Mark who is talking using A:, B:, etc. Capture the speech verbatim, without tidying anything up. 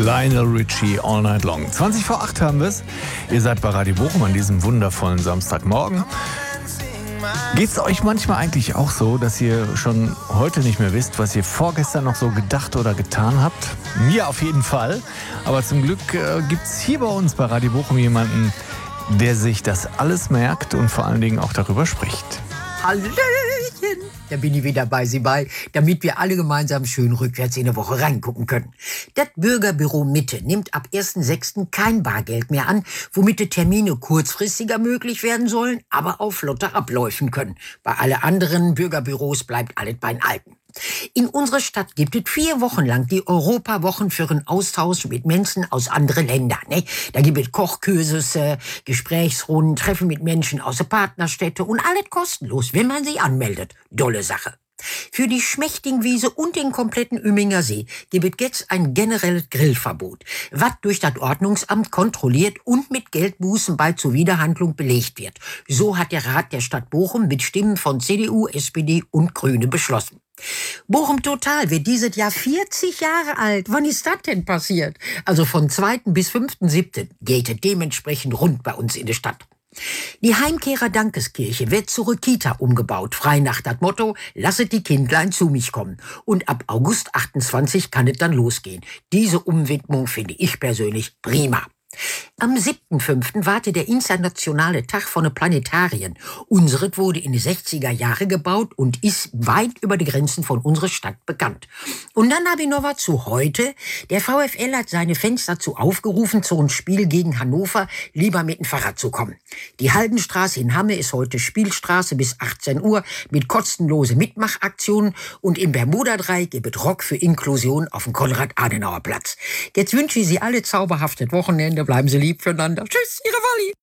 A: Lionel Richie, All Night Long. zwanzig vor acht haben wir es. Ihr seid bei Radio Bochum an diesem wundervollen Samstagmorgen. Geht's euch manchmal eigentlich auch so, dass ihr schon heute nicht mehr wisst, was ihr vorgestern noch so gedacht oder getan habt? Mir auf jeden Fall. Aber zum Glück äh, gibt's hier bei uns bei Radio Bochum jemanden, der sich das alles merkt und vor allen Dingen auch darüber spricht.
B: Hallöchen! Da bin ich wieder bei Sie bei, damit wir alle gemeinsam schön rückwärts in der Woche reingucken können. Das Bürgerbüro Mitte nimmt ab ersten sechsten kein Bargeld mehr an, womit die Termine kurzfristiger möglich werden sollen, aber auch flotter abläufen können. Bei alle anderen Bürgerbüros bleibt alles beim Alten. In unserer Stadt gibt es vier Wochen lang die Europawochen für einen Austausch mit Menschen aus anderen Ländern. Ne? Da gibt es Kochkurse, Gesprächsrunden, Treffen mit Menschen aus der Partnerstädte und alles kostenlos, wenn man sich anmeldet. Dolle Sache. Für die Schmächtingwiese und den kompletten Üminger See gibt es jetzt ein generelles Grillverbot, was durch das Ordnungsamt kontrolliert und mit Geldbußen bei Zuwiderhandlung belegt wird. So hat der Rat der Stadt Bochum mit Stimmen von C D U, S P D und Grüne beschlossen. Bochum Total wird dieses Jahr vierzig Jahre alt. Wann ist das denn passiert? Also von zweiten bis fünften siebten geht es dementsprechend rund bei uns in der Stadt. Die Heimkehrer Dankeskirche wird zur Kita umgebaut, frei nach das Motto, lasset die Kindlein zu mich kommen. Und ab August achtundzwanzig kann es dann losgehen. Diese Umwidmung finde ich persönlich prima. Am siebten fünften warte der internationale Tag von den Planetarien. Unseres wurde in den sechziger Jahren gebaut und ist weit über die Grenzen von unserer Stadt bekannt. Und dann habe ich noch was zu heute. Der VfL hat seine Fans dazu aufgerufen, zu einem Spiel gegen Hannover lieber mit dem Fahrrad zu kommen. Die Haldenstraße in Hamme ist heute Spielstraße bis achtzehn Uhr mit kostenlose Mitmachaktionen und im Bermuda-Dreieck gibt es Rock für Inklusion auf dem Konrad-Adenauer-Platz. Jetzt wünsche ich Sie alle zauberhaftes Wochenende. Bleiben Sie lieb füreinander. Tschüss, Ihre Walli.